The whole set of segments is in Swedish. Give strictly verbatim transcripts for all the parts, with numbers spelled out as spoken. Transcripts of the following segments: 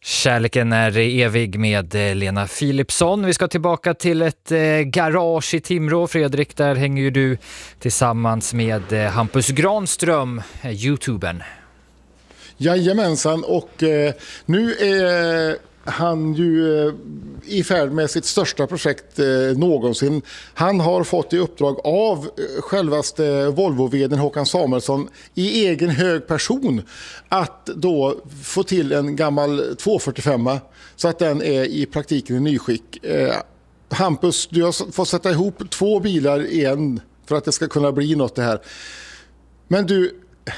Kärleken är evig med Lena Philipsson. Vi ska tillbaka till ett eh, garage i Timrå. Fredrik, där hänger ju du tillsammans med eh, Hampus Granström, eh, YouTubern. Jajamensan, och eh, nu är han ju eh, i färd med sitt största projekt eh, någonsin. Han har fått i uppdrag av eh, självaste Volvo-vd:n Håkan Samuelsson i egen hög person att då få till en gammal tvåhundrafyrtiofem så att den är i praktiken i nyskick. Eh, Hampus, du har fått sätta ihop två bilar i en för att det ska kunna bli något det här. Men du...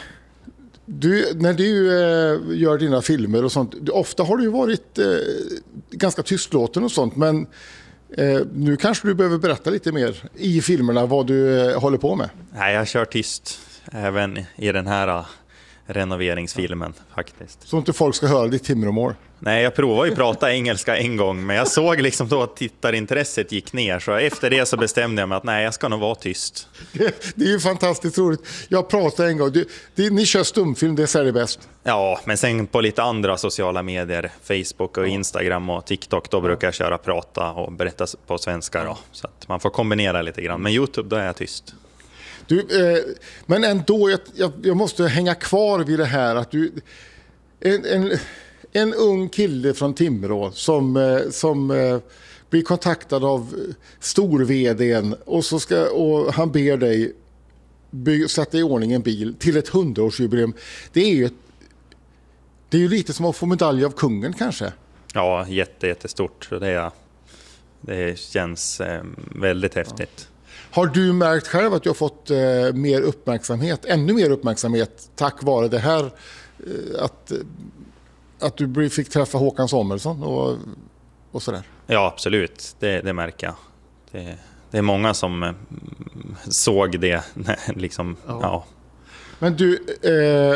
Du, när du eh, gör dina filmer och sånt, ofta har du ju varit eh, ganska tystlåten och sånt, men eh, nu kanske du behöver berätta lite mer i filmerna vad du eh, håller på med. Nej, jag kör tyst även i den här uh, renoveringsfilmen faktiskt. Så inte folk ska höra ditt Timråmål. Nej, jag provade ju prata engelska en gång, men jag såg liksom då att tittarintresset gick ner, så efter det så bestämde jag mig att nej, jag ska nog vara tyst. Det, det är ju fantastiskt roligt. Jag pratade en gång, du, det, ni kör stumfilm, det är det bäst. Ja, men sen på lite andra sociala medier, Facebook och Instagram och TikTok, då brukar jag köra prata och berätta på svenska då, så att man får kombinera lite grann. Men YouTube, då är jag tyst. Du, eh, men ändå, jag, jag, jag måste hänga kvar vid det här att du... En, en, en ung kille från Timrå som, eh, som eh, blir kontaktad av stor-vd:n och, så ska, och han ber dig by, sätta i ordning en bil till ett hundraårsjubileum. Det är ju, ett, det är ju lite som att få medalj av kungen kanske. Ja, jätte, jättestort. Så det, är, det känns eh, väldigt häftigt. Ja. Har du märkt själv att du har fått eh, mer uppmärksamhet, ännu mer uppmärksamhet tack vare det här eh, att, att du fick träffa Håkan Samuelsson och, och sådär? Ja, absolut. Det, det märker jag. Det, det är många som eh, såg det. liksom, ja. Ja. Men du, eh,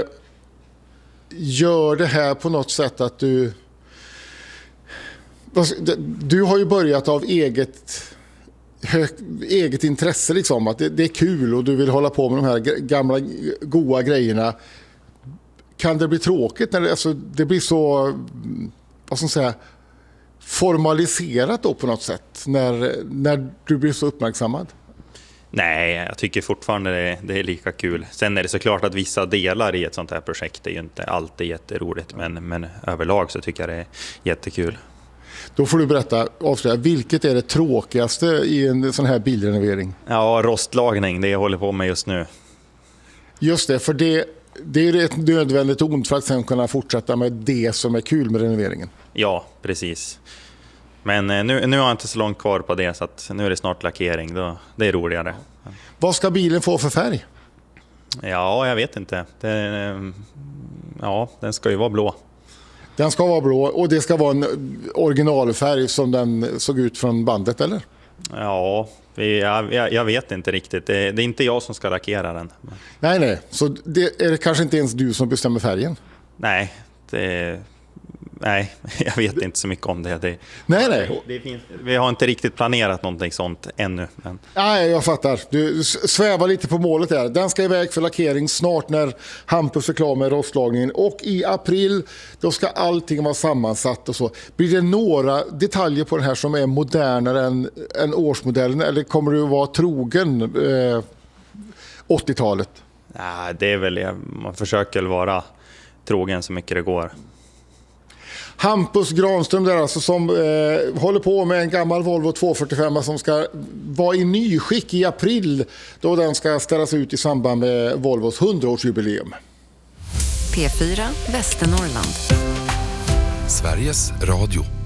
gör det här på något sätt att du... Du har ju börjat av eget... Hög, eget intresse liksom, att det, det är kul och du vill hålla på med de här gamla goda grejerna. Kan det bli tråkigt när det, alltså, det blir så, vad ska man säga, formaliserat då på något sätt när, när du blir så uppmärksammad? Nej, jag tycker fortfarande det, det är lika kul. Sen är det såklart att vissa delar i ett sånt här projekt är ju inte alltid jätteroligt, men, men överlag så tycker jag det är jättekul. Då får du berätta, avslöja, vilket är det tråkigaste i en sån här bilrenovering? Ja, rostlagning, det jag håller på med just nu. Just det, för det, det är ett nödvändigt ont för att sen kunna fortsätta med det som är kul med renoveringen. Ja, precis. Men nu, nu har jag inte så långt kvar på det, så att nu är det snart lackering. Då, det är roligare. Vad ska bilen få för färg? Ja, jag vet inte. Det, ja, den ska ju vara blå. Den ska vara blå och det ska vara en originalfärg som den såg ut från bandet, eller? Ja, jag, jag vet inte riktigt. Det, det är inte jag som ska lackera den. Nej, nej. Så det är det kanske inte ens du som bestämmer färgen? Nej, det... Nej, jag vet inte så mycket om det. det nej, nej. Det finns, vi har inte riktigt planerat någonting sånt ännu. Men... Nej, jag fattar. Du svävar lite på målet där. Den ska iväg för lackering snart när Hampus är klar med rostlagningen. Och i april, då ska allting vara sammansatt och så. Blir det några detaljer på den här som är modernare än, än årsmodellen? Eller kommer du att vara trogen eh, åttiotalet? Ja, det är väl, man försöker vara trogen så mycket det går. Hampus Granström där alltså, som eh, håller på med en gammal Volvo tvåhundrafyrtiofem som ska vara i nyskick i april då den ska ställas ut i samband med Volvos hundraårsjubileum. P fyra Västernorrland. Sveriges Radio.